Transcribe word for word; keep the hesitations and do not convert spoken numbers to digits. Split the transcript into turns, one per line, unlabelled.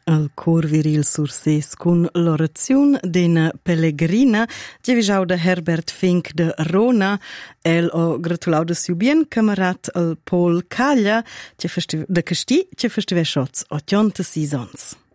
al cor viril surses cun l'oraziun d'ina pellegrina, giavischau da Herbert Fink de Rona. El ho gratulau da siu bien camarad al Paul Caglia, che festi, da Casti, che festivè shots ottantasei ans.